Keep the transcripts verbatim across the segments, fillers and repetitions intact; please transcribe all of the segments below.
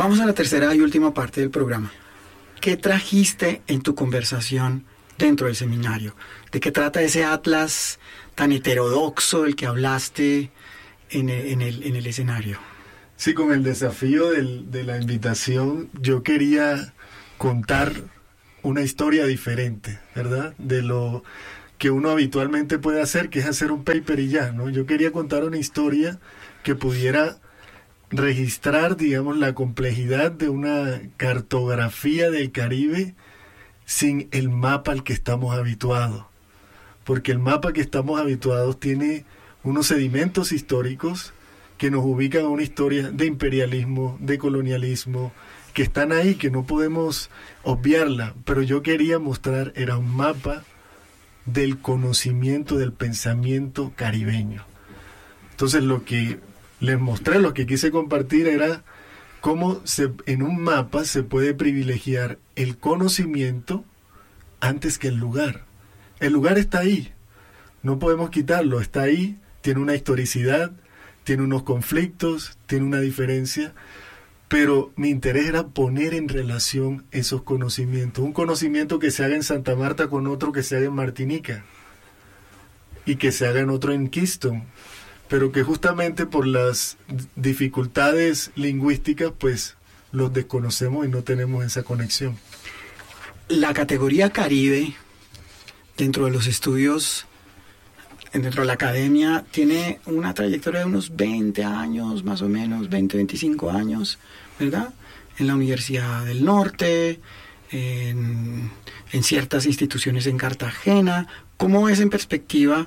Vamos a la tercera y última parte del programa. ¿Qué trajiste en tu conversación dentro del seminario? ¿De qué trata ese atlas tan heterodoxo del que hablaste en el, en el, en el escenario? Sí, con el desafío del, de la invitación, yo quería contar una historia diferente, ¿verdad? De lo que uno habitualmente puede hacer, que es hacer un paper y ya, ¿no? Yo quería contar una historia que pudiera registrar, digamos, la complejidad de una cartografía del Caribe sin el mapa al que estamos habituados. Porque el mapa que estamos habituados tiene unos sedimentos históricos que nos ubican a una historia de imperialismo, de colonialismo, que están ahí, que no podemos obviarla. Pero yo quería mostrar, era un mapa del conocimiento, del pensamiento caribeño. Entonces lo que les mostré, lo que quise compartir era cómo se, en un mapa se puede privilegiar el conocimiento antes que el lugar. El lugar está ahí, no podemos quitarlo, está ahí, tiene una historicidad, tiene unos conflictos, tiene una diferencia, pero mi interés era poner en relación esos conocimientos. Un conocimiento que se haga en Santa Marta con otro que se haga en Martinica y que se haga en otro en Kingston, pero que justamente por las dificultades lingüísticas pues los desconocemos y no tenemos esa conexión. La categoría Caribe dentro de los estudios, dentro de la academia, tiene una trayectoria de unos veinte años, más o menos, veinte, veinticinco años, ¿verdad? En la Universidad del Norte, en, en ciertas instituciones en Cartagena. ¿Cómo ves en perspectiva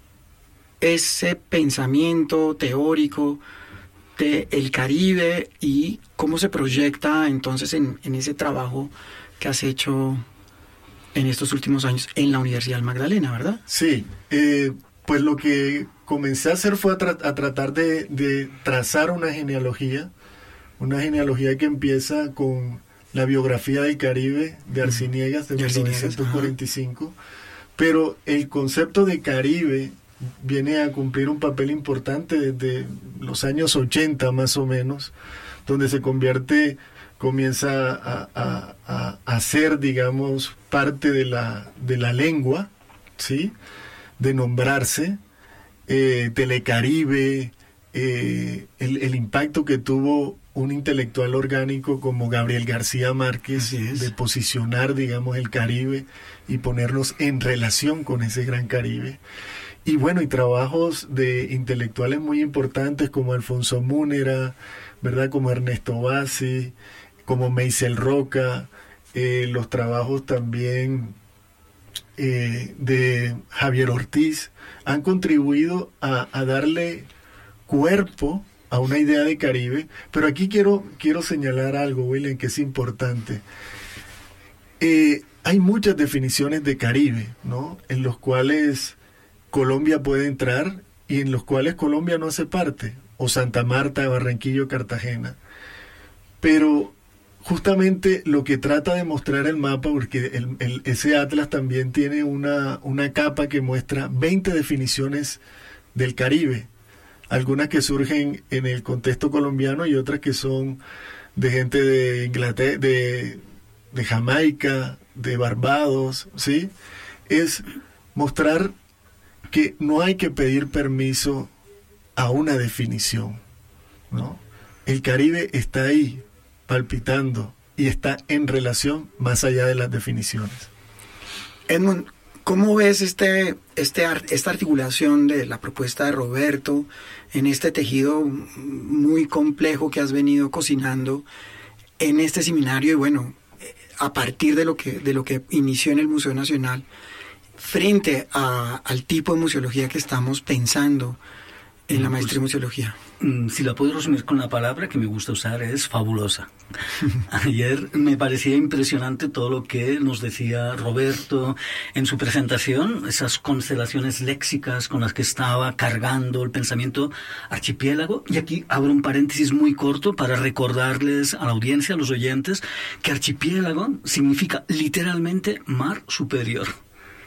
ese pensamiento teórico del Caribe y cómo se proyecta entonces en, en ese trabajo que has hecho en estos últimos años en la Universidad del Magdalena, ¿verdad? Sí, eh, pues lo que comencé a hacer fue a, tra- a tratar de, de trazar una genealogía, una genealogía que empieza con la biografía del Caribe de Arciniegas de, de mil novecientos cuarenta y cinco, ajá. Pero el concepto de Caribe viene a cumplir un papel importante desde los años ochenta más o menos, donde se convierte, comienza a, a, a, a ser, digamos, parte de la, de la lengua, ¿sí? De nombrarse, eh, Telecaribe, eh, el, el impacto que tuvo un intelectual orgánico como Gabriel García Márquez, de posicionar, digamos, el Caribe y ponernos en relación con ese gran Caribe. Y bueno, y trabajos de intelectuales muy importantes como Alfonso Múnera, ¿verdad? Como Ernesto Bassi, como Meisel Roca, eh, los trabajos también eh, de Javier Ortiz, han contribuido a, a darle cuerpo a una idea de Caribe. Pero aquí quiero, quiero señalar algo, William, que es importante. Eh, hay muchas definiciones de Caribe, ¿no? En los cuales Colombia puede entrar y en los cuales Colombia no hace parte, o Santa Marta, Barranquillo, Cartagena. Pero justamente lo que trata de mostrar el mapa, porque el, el, ese atlas también tiene una, una capa que muestra veinte definiciones del Caribe, algunas que surgen en el contexto colombiano y otras que son de gente de Inglaterra, de, de Jamaica, de Barbados, ¿sí? Es mostrar que no hay que pedir permiso a una definición, ¿no? El Caribe está ahí, palpitando, y está en relación más allá de las definiciones. Edmund, ¿cómo ves este, este, esta articulación de la propuesta de Roberto en este tejido muy complejo que has venido cocinando en este seminario? Y bueno, a partir de lo que, de lo que inició en el Museo Nacional, frente a, al tipo de museología que estamos pensando en la maestría de museología. Si la puedo resumir con la palabra que me gusta usar, es fabulosa. Ayer me parecía impresionante todo lo que nos decía Roberto en su presentación, esas constelaciones léxicas con las que estaba cargando el pensamiento archipiélago. Y aquí abro un paréntesis muy corto para recordarles a la audiencia, a los oyentes, que archipiélago significa literalmente mar superior.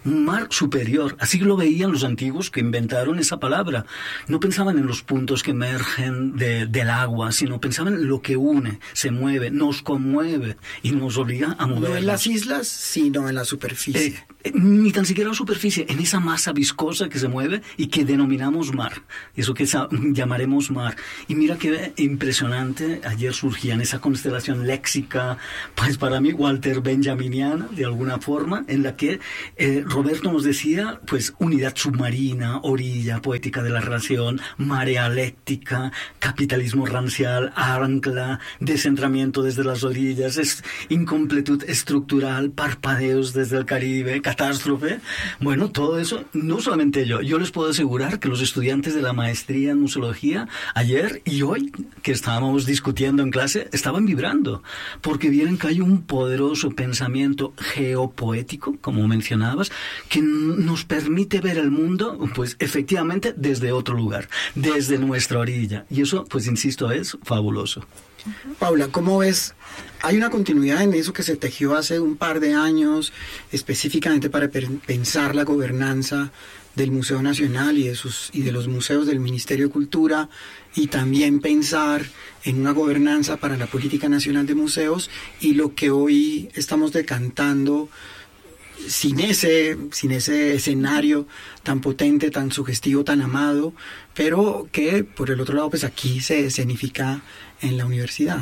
un mar superior. Así lo veían los antiguos que inventaron esa palabra. No pensaban en los puntos que emergen de, del agua, sino pensaban en lo que une, se mueve, nos conmueve y nos obliga a movernos. No en las islas, sino en la superficie. Eh, eh, ni tan siquiera la superficie, en esa masa viscosa que se mueve y que denominamos mar. Eso que sa- llamaremos mar. Y mira qué impresionante, ayer surgía en esa constelación léxica, pues para mí Walter Benjaminiana, de alguna forma, en la que eh, Roberto nos decía, pues unidad submarina, orilla, poética de la relación, marea léctica, capitalismo rancial, ancla, descentramiento desde las orillas, es incompletud estructural, parpadeos desde el Caribe, catástrofe. Bueno, todo eso, no solamente yo, yo les puedo asegurar que los estudiantes de la maestría en museología, ayer y hoy, que estábamos discutiendo en clase, estaban vibrando, porque vieron que hay un poderoso pensamiento geopoético, como mencionabas, que nos permite ver el mundo, pues efectivamente, desde otro lugar, desde nuestra orilla. Y eso, pues insisto, es fabuloso. Paula, ¿cómo ves? Hay una continuidad en eso que se tejió hace un par de años, específicamente para per- pensar la gobernanza del Museo Nacional y de, sus, y de los museos del Ministerio de Cultura, y también pensar en una gobernanza para la Política Nacional de Museos, y lo que hoy estamos decantando sin ese, sin ese escenario tan potente, tan sugestivo, tan amado, pero que por el otro lado pues aquí se escenifica en la universidad.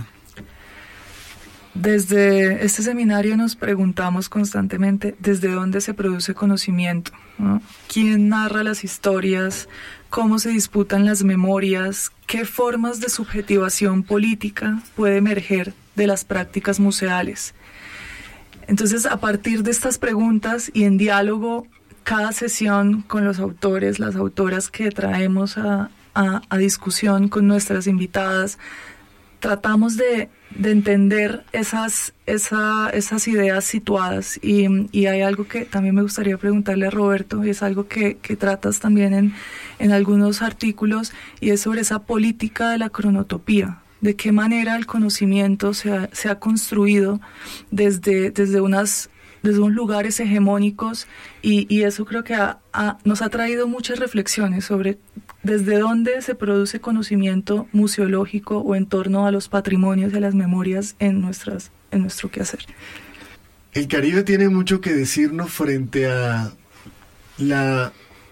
Desde este seminario nos preguntamos constantemente desde dónde se produce conocimiento, ¿no? ¿Quién narra las historias? ¿Cómo se disputan las memorias? ¿Qué formas de subjetivación política puede emerger de las prácticas museales? Entonces, a partir de estas preguntas y en diálogo, cada sesión con los autores, las autoras que traemos a, a, a discusión con nuestras invitadas, tratamos de, de entender esas, esa, esas ideas situadas, y, y hay algo que también me gustaría preguntarle a Roberto, y es algo que, que tratas también en, en algunos artículos, y es sobre esa política de la cronotopía. De qué manera el conocimiento se ha, se ha construido desde, desde, unas, desde unos lugares hegemónicos, y, y eso creo que ha, ha, nos ha traído muchas reflexiones sobre desde dónde se produce conocimiento museológico o en torno a los patrimonios y a las memorias en, nuestras, en nuestro quehacer. El Caribe tiene mucho que decirnos frente a la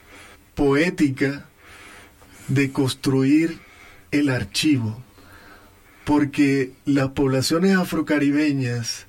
poética de construir el archivo, porque las poblaciones afrocaribeñas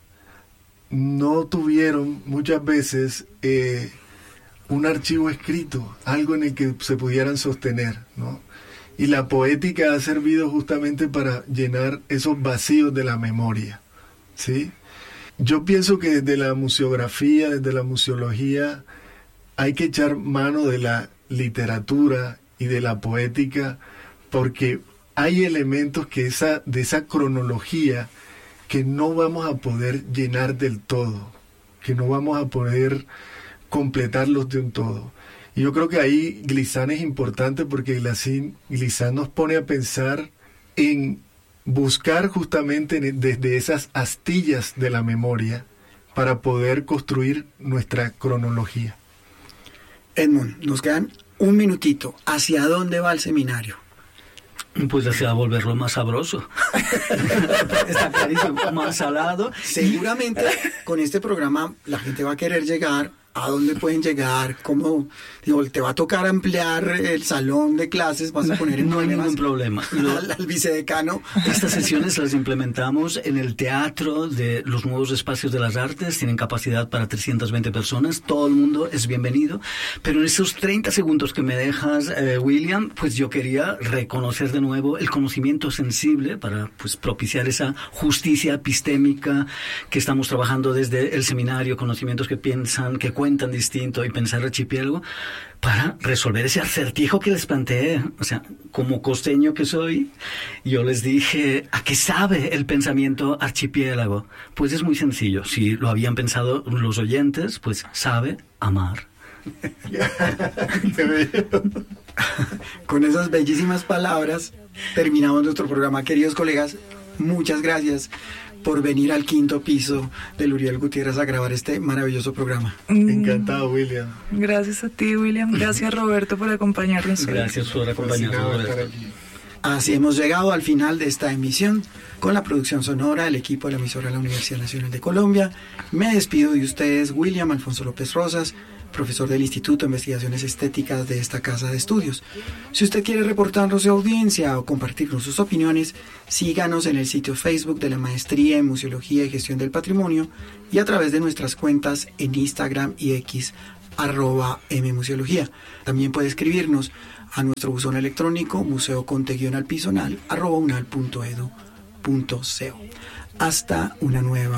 no tuvieron muchas veces eh, un archivo escrito, algo en el que se pudieran sostener, ¿no? Y la poética ha servido justamente para llenar esos vacíos de la memoria, ¿sí? Yo pienso que desde la museografía, desde la museología, hay que echar mano de la literatura y de la poética, porque hay elementos que esa, de esa cronología que no vamos a poder llenar del todo, que no vamos a poder completarlos de un todo. Y yo creo que ahí Glissant es importante, porque Glissant nos pone a pensar en buscar justamente desde esas astillas de la memoria para poder construir nuestra cronología. Edmond, nos quedan un minutito. ¿Hacia dónde va el seminario? Pues hacia volverlo más sabroso. Está clarísimo, más salado. Seguramente con este programa la gente va a querer llegar. ¿A dónde pueden llegar? ¿Cómo? Digo, te va a tocar ampliar el salón de clases, vas a poner en no hay ningún problema. Lo, al, al vicedecano. Estas sesiones las implementamos en el teatro de los nuevos espacios de las artes, tienen capacidad para trescientas veinte personas, todo el mundo es bienvenido, pero en esos treinta segundos que me dejas, eh, William, pues yo quería reconocer de nuevo el conocimiento sensible para pues propiciar esa justicia epistémica que estamos trabajando desde el seminario, conocimientos que piensan, que cuentan distinto, y pensar archipiélago, para resolver ese acertijo que les planteé. O sea, como costeño que soy, yo les dije, ¿a qué sabe el pensamiento archipiélago? Pues es muy sencillo. Si lo habían pensado los oyentes, pues sabe amar. Con esas bellísimas palabras terminamos nuestro programa, queridos colegas. muchas gracias por venir al quinto piso del Uriel Gutiérrez a grabar este maravilloso programa. Encantado, William. Gracias a ti, William. Gracias, Roberto, por acompañarnos. Gracias por acompañarnos, Roberto. Así hemos llegado al final de esta emisión con la producción sonora, el equipo de la emisora de la Universidad Nacional de Colombia. Me despido de ustedes, William Alfonso López Rosas, profesor del Instituto de Investigaciones Estéticas de esta casa de estudios. Si usted quiere reportarnos su audiencia o compartirnos sus opiniones, síganos en el sitio Facebook de la Maestría en Museología y Gestión del Patrimonio y a través de nuestras cuentas en Instagram y X, arroba mmuseología. También puede escribirnos a nuestro buzón electrónico museoconte-alpisonal arroba unal punto edu punto co. Hasta una nueva